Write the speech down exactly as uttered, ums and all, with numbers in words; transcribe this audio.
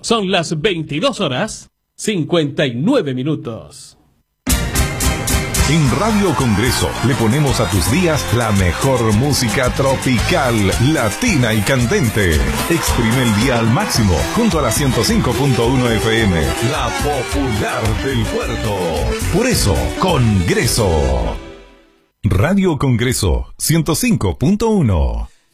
Son las veintidós horas, cincuenta y nueve minutos. En Radio Congreso le ponemos a tus días la mejor música tropical, latina y candente. Exprime el día al máximo junto a la ciento cinco punto uno F M, la popular del puerto. Por eso, Congreso. Radio Congreso ciento cinco punto uno.